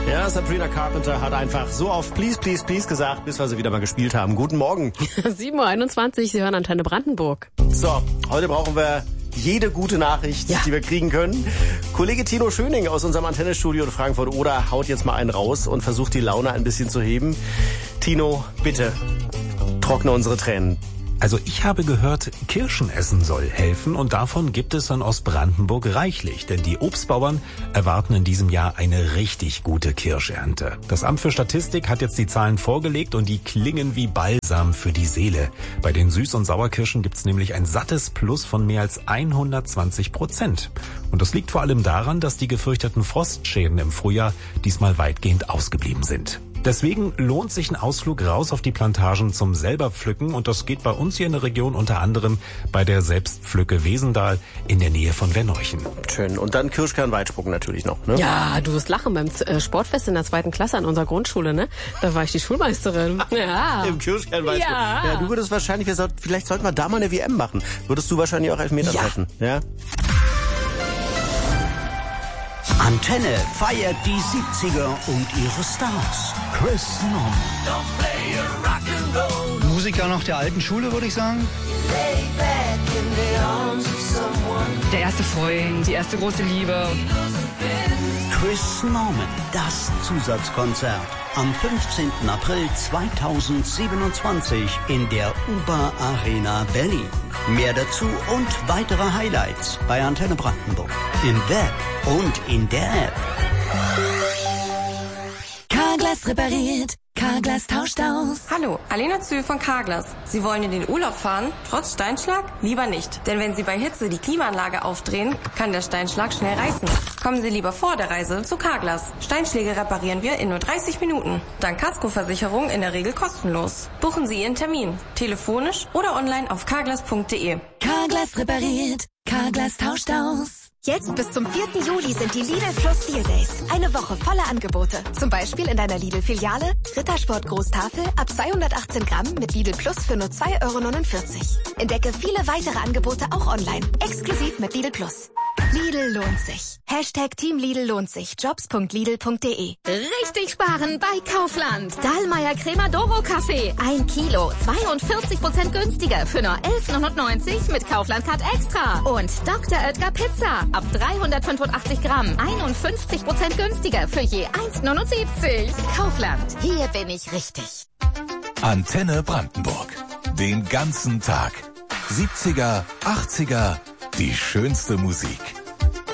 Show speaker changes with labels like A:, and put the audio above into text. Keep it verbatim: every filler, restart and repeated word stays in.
A: Ja, Sabrina Carpenter hat einfach so oft Please, Please, Please gesagt, bis wir sie wieder mal gespielt haben. Guten Morgen.
B: sieben Uhr einundzwanzig, Sie hören Antenne Brandenburg.
A: So, heute brauchen wir jede gute Nachricht, ja. die wir kriegen können. Kollege Tino Schöning aus unserem Antennestudio in Frankfurt-Oder haut jetzt mal einen raus und versucht die Laune ein bisschen zu heben. Tino, bitte, trockne unsere Tränen.
C: Also ich habe gehört, Kirschen essen soll helfen und davon gibt es in Ostbrandenburg reichlich, denn die Obstbauern erwarten in diesem Jahr eine richtig gute Kirschernte. Das Amt für Statistik hat jetzt die Zahlen vorgelegt und die klingen wie Balsam für die Seele. Bei den Süß- und Sauerkirschen gibt es nämlich ein sattes Plus von mehr als hundertzwanzig Prozent. Und das liegt vor allem daran, dass die gefürchteten Frostschäden im Frühjahr diesmal weitgehend ausgeblieben sind. Deswegen lohnt sich ein Ausflug raus auf die Plantagen zum Selberpflücken und das geht bei uns hier in der Region unter anderem bei der Selbstpflücke Wesendal in der Nähe von Verneuchen.
A: Schön. Und dann Kirschkernweitspucken natürlich noch, ne?
B: Ja, du wirst lachen beim Sportfest in der zweiten Klasse an unserer Grundschule, ne? Da war ich die Schulmeisterin. Ja.
A: Im Kirschkernweitspucken.
B: Ja.
A: Ja, du würdest wahrscheinlich, wir sollten, vielleicht sollten wir da mal eine W M machen. Würdest du wahrscheinlich auch Elfmeter
B: ja.
A: treffen, ja?
D: Antenne feiert die siebziger und ihre Stars. Chris Norman.
E: Musiker noch der alten Schule, würde ich sagen.
F: Der erste Freund, die erste große Liebe.
D: Chris Norman, das Zusatzkonzert. Am fünfzehnten April zweitausendsiebenundzwanzig in der U-Bahn Arena Berlin. Mehr dazu und weitere Highlights bei Antenne Brandenburg. Im Web und in der App.
G: Carglass repariert. Carglass tauscht aus.
H: Hallo, Alena Zühl von Carglass. Sie wollen in den Urlaub fahren, trotz Steinschlag? Lieber nicht. Denn wenn Sie bei Hitze die Klimaanlage aufdrehen, kann der Steinschlag schnell reißen. Kommen Sie lieber vor der Reise zu Carglass. Steinschläge reparieren wir in nur dreißig Minuten. Dank Kaskoversicherung in der Regel kostenlos. Buchen Sie Ihren Termin. Telefonisch oder online auf carglass punkt de.
G: Carglass repariert. Carglass tauscht aus.
I: Jetzt bis zum vierten Juli sind die Lidl Plus Deal Days. Eine Woche voller Angebote. Zum Beispiel in deiner Lidl-Filiale Rittersport Großtafel ab zweihundertachtzehn Gramm mit Lidl Plus für nur zwei Euro neunundvierzig. Entdecke viele weitere Angebote auch online. Exklusiv mit Lidl Plus. Lidl lohnt sich. Hashtag Team Lidl lohnt sich. Jobs punkt lidl punkt de.
J: Richtig sparen bei Kaufland. Dahlmeier Crema Doro Kaffee. Ein Kilo. zweiundvierzig Prozent günstiger für nur elf neunundneunzig mit Kaufland Card Extra. Und Doktor Oetker Pizza. Ab dreihundertfünfundachtzig Gramm. einundfünfzig Prozent günstiger für je eins neunundsiebzig. Kaufland. Hier bin ich richtig.
K: Antenne Brandenburg. Den ganzen Tag. siebziger, achtziger. Die schönste Musik.